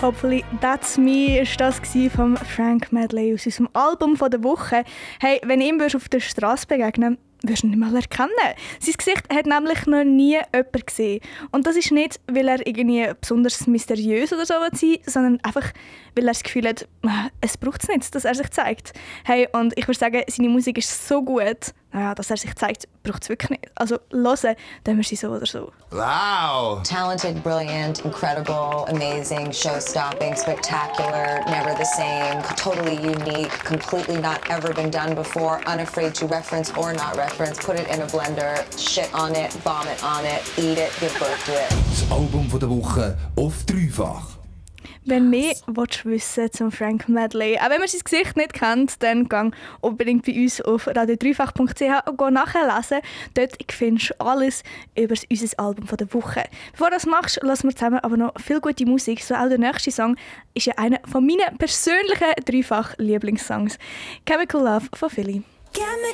Hopefully That's Me war das von Frank Medley aus unserem Album von der Woche. Hey, wenn ihm auf der Straße begegnen wirst du ihn nicht mal erkennen. Sein Gesicht hat nämlich noch nie jemand gesehen. Und das ist nicht, weil er irgendwie besonders mysteriös oder so sein will, sondern einfach, weil er das Gefühl hat, es braucht es nicht, dass er sich zeigt. Hey, und ich würde sagen, seine Musik ist so gut, dass er sich zeigt, braucht es wirklich nicht. Also hören, dann wir sie so oder so. Wow! Talented, brilliant, incredible, amazing, show-stopping, spectacular, never the same, totally unique, completely not ever been done before, unafraid to reference or not reference, put it in a blender, shit on it, vomit on it, eat it, give birth to it. Das Album von der Woche auf dreifach. Wenn du mehr wissen zum Frank Medley, auch wenn man sein Gesicht nicht kennt, dann gang unbedingt bei uns auf radio3fach.ch und nachlesen. Dort findest du alles über unser Album von der Woche. Bevor du das machst, lassen wir zusammen aber noch viel gute Musik. So auch der nächste Song ist ja einer von meinen persönlichen dreifach Lieblingssongs. Chemical Love von Philly.